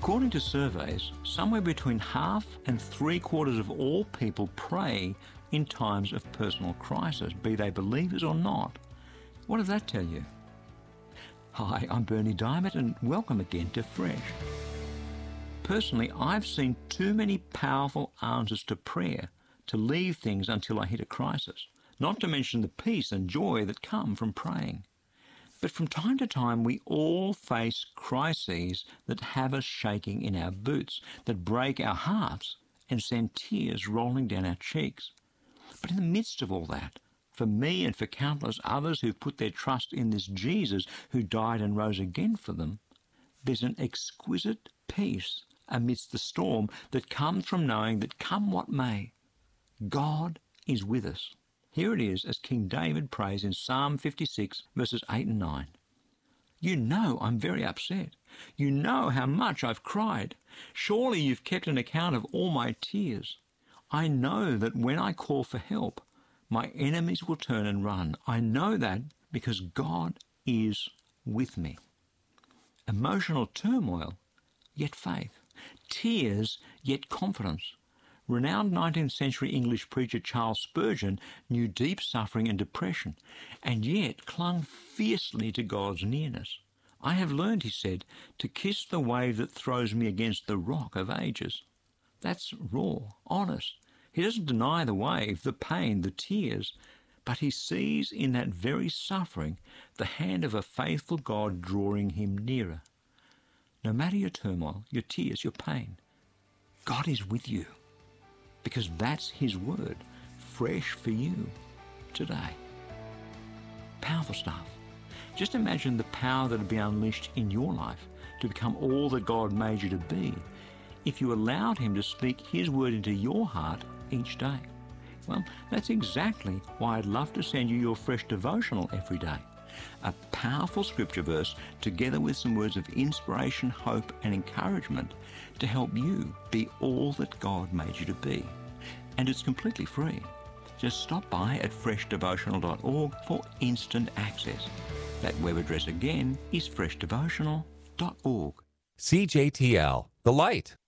According to surveys, somewhere between half and three-quarters of all people pray in times of personal crisis, be they believers or not. What does that tell you? Hi, I'm Berni Dymet and welcome again to Fresh. Personally, I've seen too many powerful answers to prayer to leave things until I hit a crisis, not to mention the peace and joy that come from praying. But from time to time, we all face crises that have us shaking in our boots, that break our hearts and send tears rolling down our cheeks. But in the midst of all that, for me and for countless others who've put their trust in this Jesus who died and rose again for them, there's an exquisite peace amidst the storm that comes from knowing that come what may, God is with us. Here it is as King David prays in Psalm 56, verses 8 and 9. You know I'm very upset. You know how much I've cried. Surely you've kept an account of all my tears. I know that when I call for help, my enemies will turn and run. I know that because God is with me. Emotional turmoil, yet faith. Tears, yet confidence. Renowned 19th century English preacher Charles Spurgeon knew deep suffering and depression, and yet clung fiercely to God's nearness. I have learned, he said, to kiss the wave that throws me against the rock of ages. That's raw, honest. He doesn't deny the wave, the pain, the tears, but he sees in that very suffering the hand of a faithful God drawing him nearer. No matter your turmoil, your tears, your pain, God is with you. Because that's his word, fresh for you today. Powerful stuff. Just imagine the power that would be unleashed in your life to become all that God made you to be if you allowed him to speak his word into your heart each day. Well, that's exactly why I'd love to send you your Fresh devotional every day. A powerful scripture verse together with some words of inspiration, hope and encouragement to help you be all that God made you to be. And it's completely free. Just stop by at freshdevotional.org for instant access. That web address again is freshdevotional.org. CJTL, The Light.